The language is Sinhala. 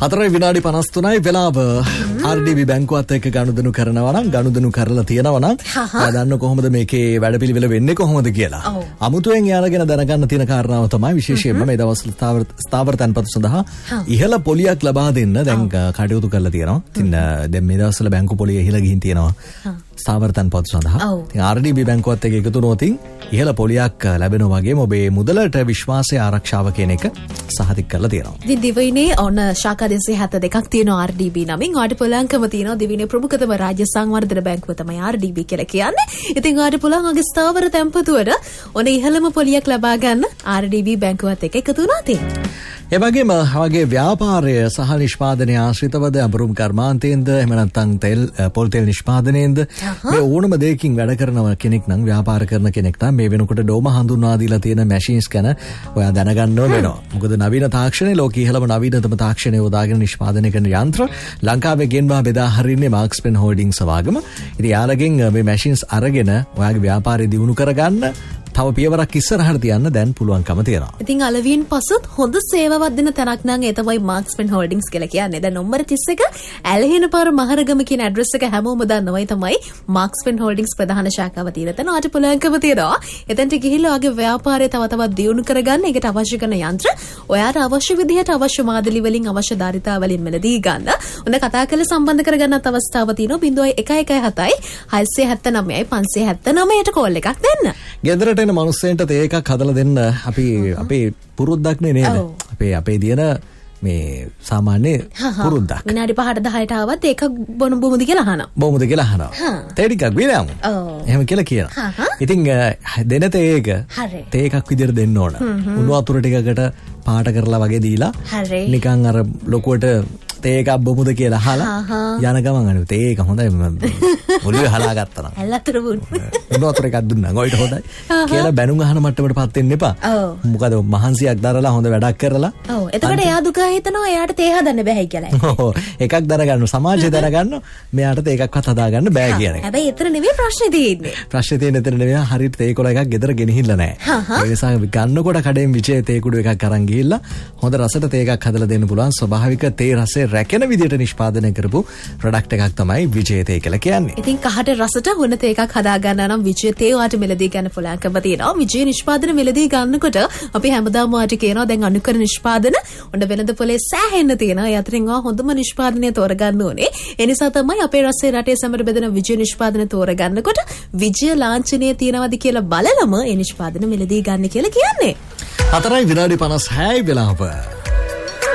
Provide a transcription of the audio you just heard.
4 විනාඩි 53යි වෙලාව. RDB බැංකුවත් එක්ක ගනුදෙනු කරනවා නම් ගනුදෙනු කරලා තියෙනවා නම් ඔයා දන්න කොහොමද මේකේ වැඩපිළිවෙල වෙන්නේ කොහොමද කියලා. අමුතුවෙන් යාලගෙන දැනගන්න තියෙන කාරණාව තමයි විශේෂයෙන්ම මේ දවස්වල ස්ථාවර තැන්පතු සඳහා ඉහළ පොලියක් ලබා දෙන්න දැන් කටයුතු කරලා තියෙනවා. ඉතින් දැන් මේ දවස්වල බැංකු පොලිය ඉහළ ගිහින් තියෙනවා. ස්ථාවර තැන්පතු සඳහා. ඉතින් RDB බැංකුවත් එක්ක එකතු වුණොත් ඉහළ පොලියක් ලැබෙනවා වගේම ඔබේ මුදලට විශ්වාසය ආරක්ෂාව කියන එක සහතික කරලා තියෙනවා. ඉතින් දිවයිනේ ඔන්න ශාඛා 272ක් තියෙනවා RDB නමින්. ඔයාලට පුළුවන්කම තියෙනවා දිවයිනේ ප්‍රමුඛතම රාජ්‍ය සංවර්ධන බැංකුව තමයි RDB කියලා කියන්නේ. ඉතින් ඔයාලට පුළුවන් ඔගේ ස්ථාවර තැන්පතුවර ඔන්න ඉහළම පොලියක් ලබා ගන්න RDB බැංකුවත් එක්ක එකතු වුණා තියෙනවා. ඒ වගේම වගේ ව්‍යාපාරය සහ නිෂ්පාදනය ආශ්‍රිතවද අඹරුම් කර්මාන්තයෙන්ද එහෙම නැත්නම් පොල් තෙල් නිෂ්පාදනයෙන්ද මේ ඕනම දෙයකින් වැඩ කරන කෙනෙක් නම් ව්‍යාපාර කරන කෙනෙක් නම් මේ වෙනකොට ඩෝම හඳුන්වා දීලා තියෙන මැෂින්ස් ගැන ඔයා දැනගන්න වෙනවා. මොකද නවීන තාක්ෂණයේ ලෝකයේ ඉහළම නවීනතම තාක්ෂණය යොදාගෙන නිෂ්පාදනය කරන යන්ත්‍ර ලංකාවේ ගෙන්වා බෙදා හරින්නේ මාක්ස් පෙන් හෝල්ඩින්ග්ස් වගේම. ඉතින් යාලගෙන් මේ මැෂින්ස් අරගෙන ඔයාගේ ව්‍යාපාරය දියුණු කරගන්න තව පියවරක් ඉස්සරහට තියන්න දැන් පුළුවන්කම තියෙනවා. ඉතින් අලවියෙන් පසුත් හොඳ සේවාවක් දෙන තැනක් නම් ඒ තමයි මාක්ස් පෙන් හෝල්ඩින්ග්ස් කියලා කියන්නේ. දැන් නම්බර 31 ඇලහින පාර මහරගම කියන ඇඩ්‍රස් එක හැමෝම දන්නවයි තමයි මාක්ස් පෙන් හෝල්ඩින්ග්ස් ප්‍රධාන ශාඛාව තියෙන තැන. ඔයාලට පුළුවන්කම තියෙනවා. එතනට ගිහිල්ලා ඔයාගේ ව්‍යාපාරය තව තවත් දියුණු කරගන්න. ඒකට අවශ්‍ය කරන යන්ත්‍ර ඔයාට අවශ්‍ය විදිහට අවශ්‍ය මාදලි වලින් අවශ්‍ය ධාරිතා වලින් මෙලදී ගන්න. ඔන්න කතා කරලා සම්බන්ධ කරගන්නත් අවස්ථාව තියෙනවා. 0117 679 579ට කෝල් එකක් දෙන්න. ගෙදරට එන මිනිස්සුන්ට තේ එකක් හදලා දෙන්න අපි අපේ පුරුද්දක් නේ නේද? අපේ දින මේ සාමාන්‍ය පුරුද්දක්. විනාඩි 5ට 10ට ආවත් ඒක බොමුද කියලා අහනවා. බොමුද කියලා අහනවා. තේ ටිකක් විරාමු. එහෙම කියලා කියනවා. ඉතින් දෙන තේ එක තේ එකක් විදිහට දෙන්න ඕන. උණු වතුර ටිකකට පාට කරලා වගේ දීලා නිකන් අර ලොකුවට තේ එකක් බොමුද කියලා අහලා යන ගමන් අනේ තේ එක හොඳයි ඔළුවේ හලා ගත්තා නම්. ඇල්ලතර වුණ. උණු වතුර එකක් දුන්නා. ඔයිට හොඳයි. කියලා බැනුම් අහන මට්ටමටපත් වෙන්න එපා. මොකද මහන්සියක් දරලා හොඳ වැඩක් කරලා. ඔව්. එතකොට එයා දුක හිතනවා එයාට තේ හදන්න බෑයි කියලා. ඔව්. එකක් දරගන්න සමාජය දරගන්න මෙයාට තේ එකක්වත් හදාගන්න බෑ කියන එක. හැබැයි එතන නෙවෙයි ප්‍රශ්නේ තියෙන්නේ. ප්‍රශ්නේ තියෙන්නේ එතන නෙවෙයි හරියට තේ කොළ එකක් ගෙදර ගෙනහිල්ලා නැහැ. ඒ නිසා ගන්නකොට කඩෙන් විජේ තේ කුඩු එකක් අරන් ගිහිල්ලා හොඳ රසට තේ එකක් හදලා දෙන්න පුළුවන් ස්වභාවික තේ රසය රැකෙන විදිහට නිෂ්පාදනය කරපු ප්‍රොඩක්ට් එකක් තමයි විජේ තේ කියලා කියන්නේ. ඉතින් කහට රසට හොන තේ එකක් හදා ගන්න නම් විජේ තේ වාට මෙලදී ගන්න පුළුවන්කම තියෙනවා. විජේ නිෂ්පාදන මෙලදී ගන්නකොට අපි හැමදාම වාට කියනවා දැන් අනුකර නිෂ්පාදන ඔන්න වෙනද පොලේ සෑහෙන්න තියෙනවා. ඒ අතරින් හොඳම නිෂ්පාදනය තෝරගන්න ඕනේ. ඒ නිසා තමයි අපේ රසයේ රටේ සමර බෙදෙන විජේ නිෂ්පාදන තෝරගන්නකොට විජේ ලාංඡනය තියනවාද කියලා බලලම ඒ නිෂ්පාදන මෙලදී ගන්න කියලා කියන්නේ. 4 විනාඩි 56 වෙලාව.